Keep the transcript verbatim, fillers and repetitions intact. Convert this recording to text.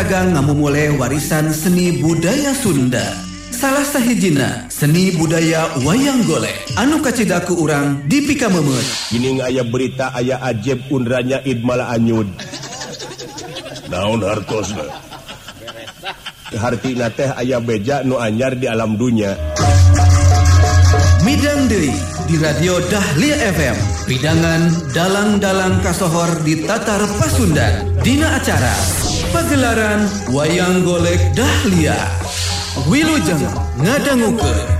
Paragang ngamumule warisan seni budaya Sunda. Salah sahijina seni budaya wayang golek anu kacidaku urang di pika memet. Gini aya berita aya ajeb undranya id malah anyud. Naon hartosna? Hartina teh aya beja nu anyar di alam dunya. Midang deui di radio Dahlia F M. Pidangan dalang-dalang kasohor di Tatar Pasundan. Dina acara pagelaran wayang golek Dahlia. Wilujeng ngadangukeun.